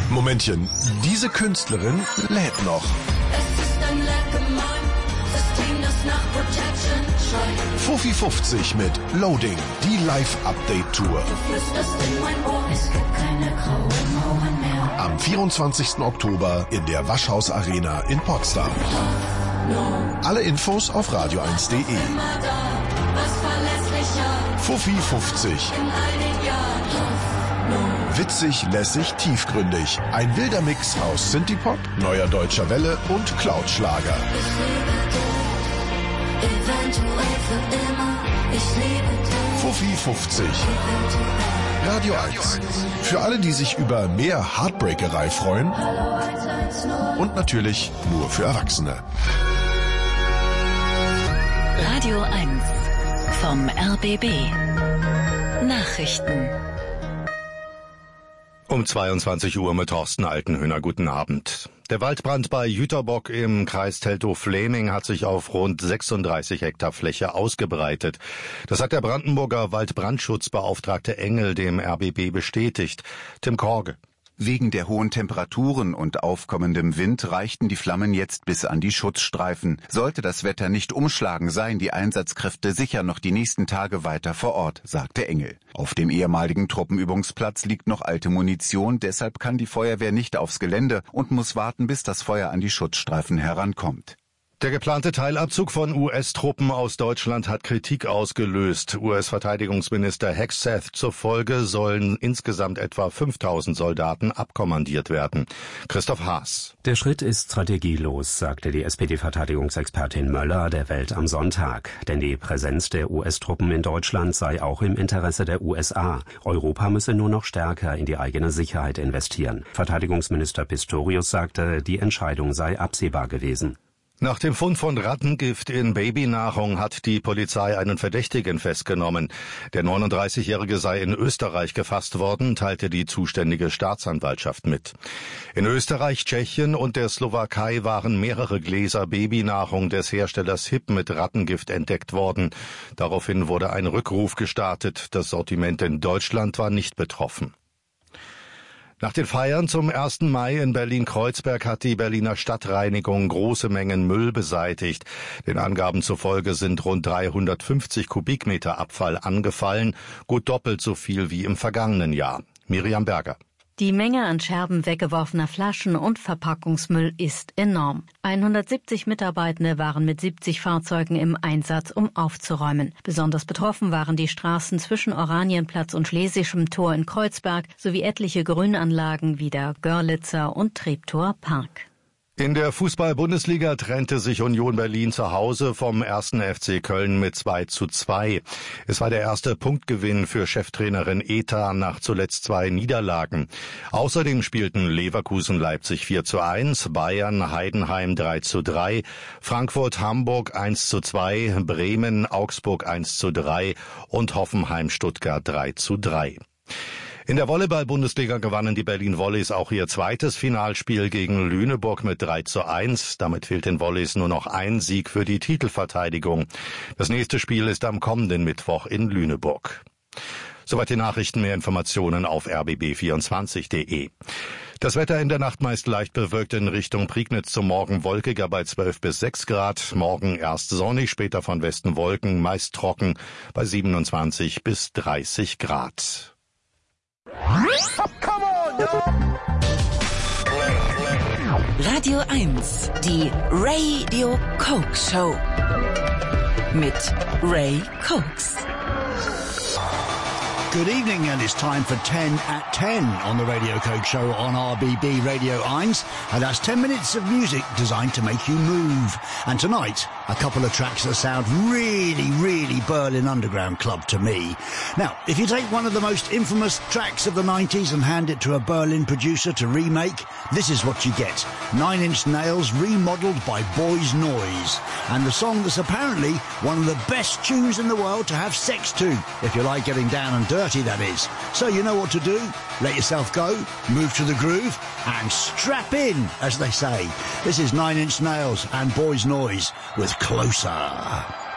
Momentchen, diese Künstlerin lädt noch. Es ist ein System, das nach Protection schreit. Fuffi 50 mit Loading, die Live-Update-Tour. Du flüsterst in mein Ohr, es gibt keine grauen Mauern mehr. Am 24. Oktober in der Waschhaus Arena in Potsdam. Alle Infos auf radio1.de. Immer da, was verlässlicher. Fuffi 50. In all den Jahren. Witzig, lässig, tiefgründig. Ein wilder Mix aus Synthie-Pop, neuer deutscher Welle und Cloud-Schlager. Ich liebe dich, eventuell für immer. Ich liebe dich. Fuffi 50. Radio 1. Für alle, die sich über mehr Heartbreakerei freuen. Und natürlich nur für Erwachsene. Radio 1 vom RBB. Nachrichten. Um 22 Uhr mit Thorsten Altenhöhner. Guten Abend. Der Waldbrand bei Jüterbock im Kreis Teltow-Fläming hat sich auf rund 36 Hektar Fläche ausgebreitet. Das hat der Brandenburger Waldbrandschutzbeauftragte Engel dem RBB bestätigt. Tim Korge. Wegen der hohen Temperaturen und aufkommendem Wind reichten die Flammen jetzt bis an die Schutzstreifen. Sollte das Wetter nicht umschlagen, seien die Einsatzkräfte sicher noch die nächsten Tage weiter vor Ort, sagte Engel. Auf dem ehemaligen Truppenübungsplatz liegt noch alte Munition, deshalb kann die Feuerwehr nicht aufs Gelände und muss warten, bis das Feuer an die Schutzstreifen herankommt. Der geplante Teilabzug von US-Truppen aus Deutschland hat Kritik ausgelöst. US-Verteidigungsminister Hegseth zufolge sollen insgesamt etwa 5.000 Soldaten abkommandiert werden. Christoph Haas. Der Schritt ist strategielos, sagte die SPD-Verteidigungsexpertin Möller der Welt am Sonntag. Denn die Präsenz der US-Truppen in Deutschland sei auch im Interesse der USA. Europa müsse nur noch stärker in die eigene Sicherheit investieren. Verteidigungsminister Pistorius sagte, die Entscheidung sei absehbar gewesen. Nach dem Fund von Rattengift in Babynahrung hat die Polizei einen Verdächtigen festgenommen. Der 39-Jährige sei in Österreich gefasst worden, teilte die zuständige Staatsanwaltschaft mit. In Österreich, Tschechien und der Slowakei waren mehrere Gläser Babynahrung des Herstellers HIP mit Rattengift entdeckt worden. Daraufhin wurde ein Rückruf gestartet. Das Sortiment in Deutschland war nicht betroffen. Nach den Feiern zum 1. Mai in Berlin-Kreuzberg hat die Berliner Stadtreinigung große Mengen Müll beseitigt. Den Angaben zufolge sind rund 350 Kubikmeter Abfall angefallen, gut doppelt so viel wie im vergangenen Jahr. Miriam Berger. Die Menge an Scherben weggeworfener Flaschen und Verpackungsmüll ist enorm. 170 Mitarbeitende waren mit 70 Fahrzeugen im Einsatz, um aufzuräumen. Besonders betroffen waren die Straßen zwischen Oranienplatz und Schlesischem Tor in Kreuzberg sowie etliche Grünanlagen wie der Görlitzer und Treptower Park. In der Fußball-Bundesliga trennte sich Union Berlin zu Hause vom 1. FC Köln mit 2:2. Es war der erste Punktgewinn für Cheftrainerin Eta nach zuletzt 2 Niederlagen. Außerdem spielten Leverkusen Leipzig 4:1, Bayern Heidenheim 3:3, Frankfurt Hamburg 1:2, Bremen Augsburg 1:3 und Hoffenheim Stuttgart 3:3. In der Volleyball-Bundesliga gewannen die Berlin Volleys auch ihr zweites Finalspiel gegen Lüneburg mit 3:1. Damit fehlt den Volleys nur noch ein Sieg für die Titelverteidigung. Das nächste Spiel ist am kommenden Mittwoch in Lüneburg. Soweit die Nachrichten, mehr Informationen auf rbb24.de. Das Wetter in der Nacht meist leicht bewölkt in Richtung Prignitz, zum Morgen wolkiger bei 12 bis 6 Grad. Morgen erst sonnig, später von Westen Wolken, meist trocken bei 27 bis 30 Grad. Radio 1, die Radio Coke Show. Mit Ray Cokes. Good evening, and it's time for 10 at 10 on the Radio Coke Show on RBB Radio 1. And that's 10 minutes of music designed to make you move. And tonight, a couple of tracks that sound really, really Berlin Underground Club to me. Now, if you take one of the most infamous tracks of the 90s and hand it to a Berlin producer to remake, this is what you get. 9 Inch Nails remodeled by Boys Noise. And the song that's apparently one of the best tunes in the world to have sex to, if you like getting down and dirty, that is. So you know what to do. Let yourself go, move to the groove, and strap in, as they say. This is 9 Inch Nails and Boys Noise with Closer.